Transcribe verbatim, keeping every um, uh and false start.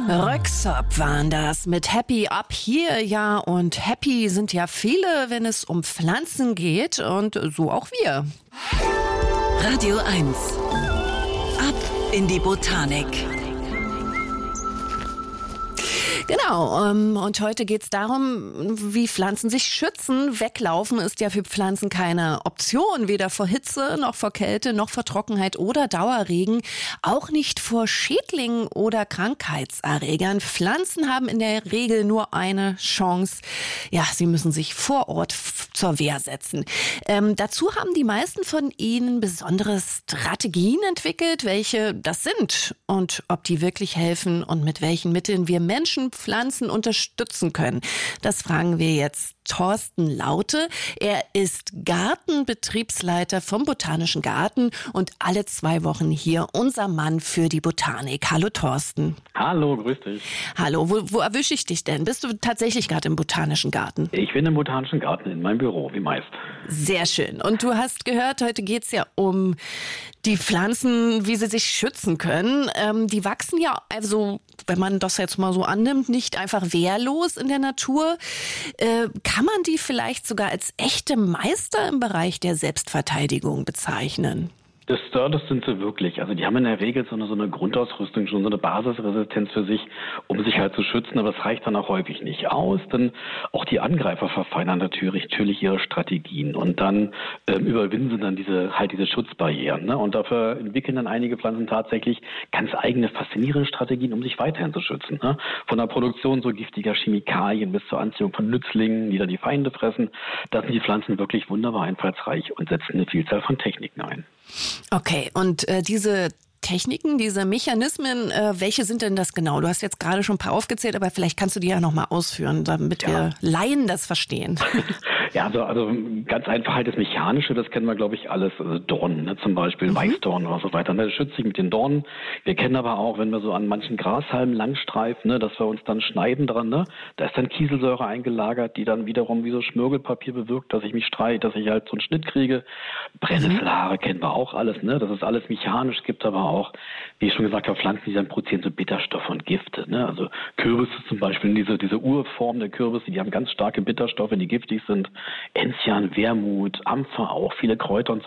Röksop waren das mit Happy Up Here, ja, und happy sind ja viele, wenn es um Pflanzen geht, und so auch wir. Radio eins. Ab in die Botanik. Genau, und heute geht es darum, wie Pflanzen sich schützen. Weglaufen ist ja für Pflanzen keine Option, weder vor Hitze, noch vor Kälte, noch vor Trockenheit oder Dauerregen, auch nicht vor Schädlingen oder Krankheitserregern. Pflanzen haben in der Regel nur eine Chance. Ja, sie müssen sich vor Ort f- zur Wehr setzen. Ähm, dazu haben die meisten von ihnen besondere Strategien entwickelt, welche das sind und ob die wirklich helfen und mit welchen Mitteln wir Menschen Pflanzen unterstützen können. Das fragen wir jetzt Thorsten Laute. Er ist Gartenbetriebsleiter vom Botanischen Garten und alle zwei Wochen hier unser Mann für die Botanik. Hallo Thorsten. Hallo, grüß dich. Hallo, wo, wo erwische ich dich denn? Bist du tatsächlich gerade im Botanischen Garten? Ich bin im Botanischen Garten in meinem Büro, wie meist. Sehr schön. Und du hast gehört, heute geht es ja um die Pflanzen, wie sie sich schützen können. Ähm, die wachsen ja, also wenn man das jetzt mal so annimmt, nicht einfach wehrlos in der Natur. Äh, kann man die vielleicht sogar als echte Meister im Bereich der Selbstverteidigung bezeichnen? Das, das sind sie wirklich. Also die haben in der Regel so eine, so eine Grundausrüstung, schon so eine Basisresistenz für sich, um sich halt zu schützen. Aber es reicht dann auch häufig nicht aus, denn auch die Angreifer verfeinern natürlich, natürlich ihre Strategien. Und dann ähm, überwinden sie dann diese halt diese Schutzbarrieren. Ne? Und dafür entwickeln dann einige Pflanzen tatsächlich ganz eigene, faszinierende Strategien, um sich weiterhin zu schützen. Ne? Von der Produktion so giftiger Chemikalien bis zur Anziehung von Nützlingen, die dann die Feinde fressen. Da sind die Pflanzen wirklich wunderbar einfallsreich und setzen eine Vielzahl von Techniken ein. Okay, und äh, diese Techniken, diese Mechanismen, äh, welche sind denn das genau? Du hast jetzt gerade schon ein paar aufgezählt, aber vielleicht kannst du die ja nochmal ausführen, damit ja. wir Laien das verstehen. Ja, also, also ganz einfach halt das Mechanische, das kennen wir, glaube ich, alles. Also Dornen, ne, zum Beispiel, mhm. Weißdornen oder so weiter. Ne, das schützt sich mit den Dornen. Wir kennen aber auch, wenn wir so an manchen Grashalmen langstreifen, ne, dass wir uns dann schneiden dran, ne, da ist dann Kieselsäure eingelagert, die dann wiederum wie so Schmirgelpapier bewirkt, dass ich mich streite, dass ich halt so einen Schnitt kriege. Brennnesselhaare mhm. kennen wir auch alles, ne, das ist alles mechanisch, gibt aber auch, wie ich schon gesagt habe, Pflanzen, die dann produzieren so Bitterstoffe und Gifte, ne, also Kürbisse zum Beispiel, diese, diese Urform der Kürbisse, die haben ganz starke Bitterstoffe, die giftig sind. Enzian, Wermut, Ampfer auch, viele Kräuter und so.